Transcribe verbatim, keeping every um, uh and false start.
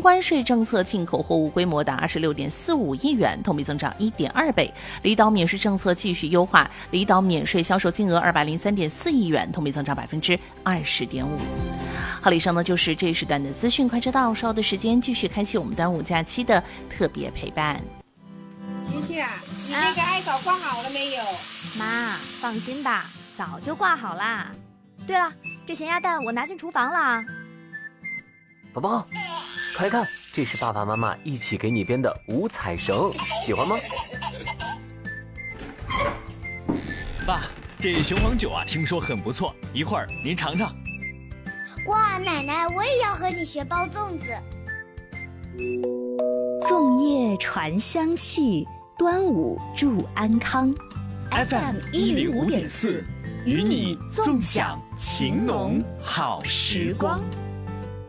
关税政策进口货物规模达二十六点四五亿元，同比增长一点二倍。离岛免税政策继续优化，离岛免税销售金额二百零三点四亿元，同比增长百分之二十点五。好，以上呢就是这一时段的资讯，快知道，稍后的时间继续开启我们端午假期的特别陪伴。 琪琪啊，你那个艾草挂好了没有？ 妈，放心吧，早就挂好啦。对了，这咸鸭蛋我拿进厨房了。 宝宝，快看，这是爸爸妈妈一起给你编的五彩绳，喜欢吗？ 爸，这雄黄酒啊，听说很不错，一会儿您尝尝。 哇，奶奶，我也要和你学包粽子。 粽叶传香气，端午祝安康。 F M 一零五点四，与你纵享情浓好时光。